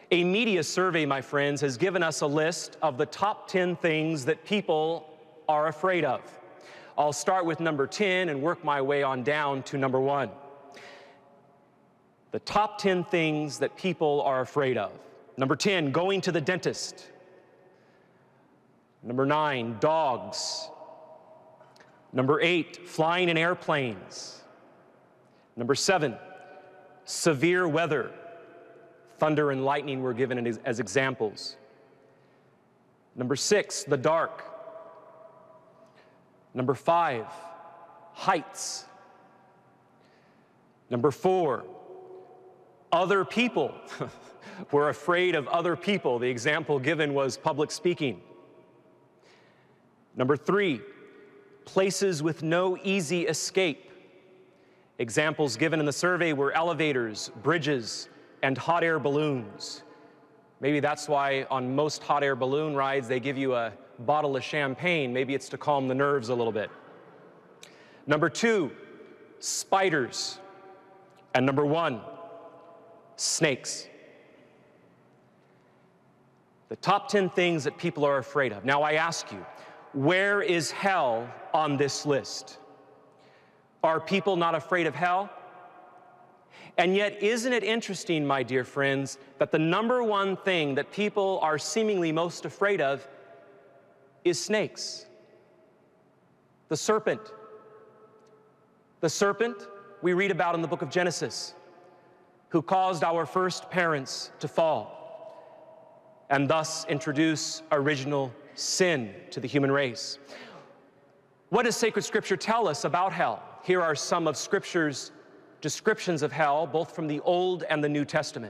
A media survey, my friends, has given us a list of the top 10 things that people are afraid of. I'll start with number 10 and work my way on down to number 1. The top 10 things that people are afraid of. Number 10, going to the dentist. Number 9, dogs. Number 8, flying in airplanes. Number 7, severe weather. Thunder and lightning were given as examples. Number 6, the dark. Number 5, heights. Number 4, other people. We're afraid of other people. The example given was public speaking. Number 3, places with no easy escape. Examples given in the survey were elevators, bridges, and hot air balloons. Maybe that's why on most hot air balloon rides they give you a bottle of champagne. Maybe it's to calm the nerves a little bit. Number 2, spiders. And number 1, snakes. The top 10 things that people are afraid of. Now I ask you, where is hell on this list? Are people not afraid of hell? And yet, isn't it interesting, my dear friends, that the number 1 thing that people are seemingly most afraid of is snakes? The serpent. The serpent we read about in the book of Genesis, who caused our first parents to fall and thus introduce original sin to the human race. What does sacred scripture tell us about hell? Here are some of Scripture's descriptions of hell, both from the Old and the New Testament.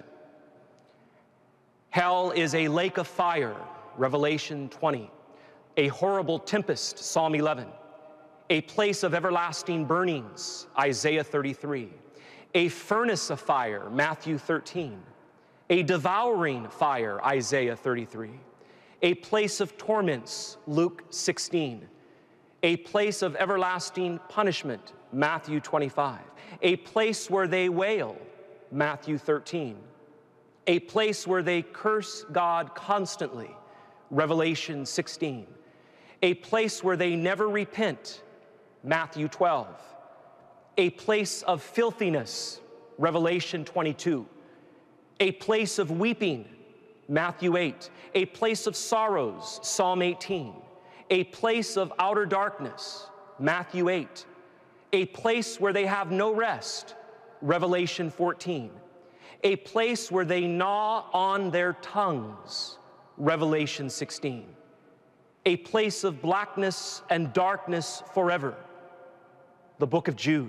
Hell is a lake of fire, Revelation 20. A horrible tempest, Psalm 11. A place of everlasting burnings, Isaiah 33. A furnace of fire, Matthew 13. A devouring fire, Isaiah 33. A place of torments, Luke 16. A place of everlasting punishment, Matthew 25. A place where they wail, Matthew 13. A place where they curse God constantly, Revelation 16. A place where they never repent, Matthew 12. A place of filthiness, Revelation 22. A place of weeping, Matthew 8. A place of sorrows, Psalm 18. A place of outer darkness, Matthew 8. A place where they have no rest, Revelation 14. A place where they gnaw on their tongues, Revelation 16. A place of blackness and darkness forever, the book of Jude.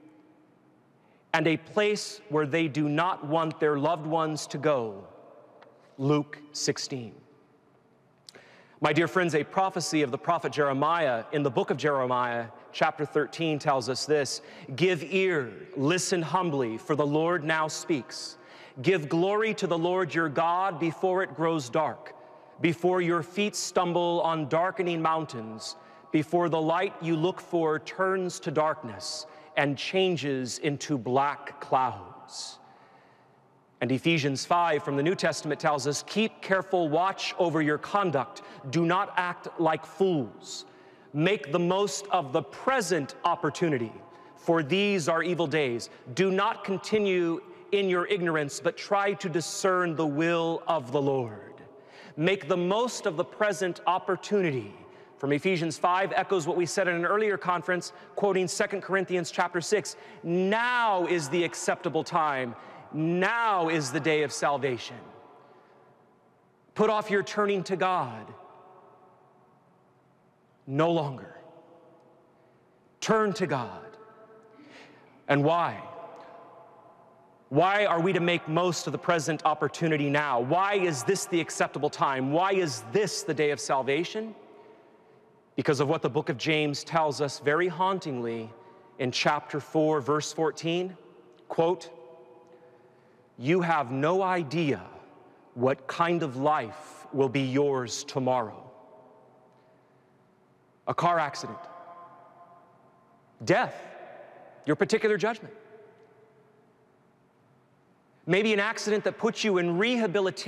And a place where they do not want their loved ones to go, Luke 16. My dear friends, a prophecy of the prophet Jeremiah in the book of Jeremiah, chapter 13, tells us this: give ear, listen humbly, for the Lord now speaks. Give glory to the Lord your God before it grows dark, before your feet stumble on darkening mountains, before the light you look for turns to darkness and changes into black clouds. And Ephesians 5 from the New Testament tells us, keep careful watch over your conduct. Do not act like fools. Make the most of the present opportunity, for these are evil days. Do not continue in your ignorance, but try to discern the will of the Lord. Make the most of the present opportunity. From Ephesians 5 echoes what we said in an earlier conference, quoting 2 Corinthians chapter 6. Now is the acceptable time. Now is the day of salvation. Put off your turning to God. No longer. Turn to God. And why? Why are we to make most of the present opportunity now? Why is this the acceptable time? Why is this the day of salvation? Because of what the book of James tells us very hauntingly in chapter 4, verse 14. Quote, you have no idea what kind of life will be yours tomorrow. A car accident, death, your particular judgment. Maybe an accident that puts you in rehabilitation.